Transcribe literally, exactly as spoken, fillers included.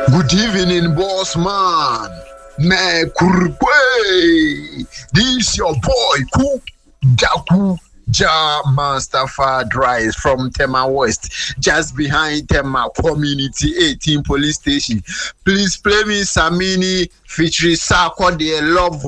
Good evening, boss man. Me kurkwe. This your boy, Ku Daku Ja Mustafa Drives from Tema West, just behind Tema Community eighteen Police Station. Please play me Samini featuring Sako de Love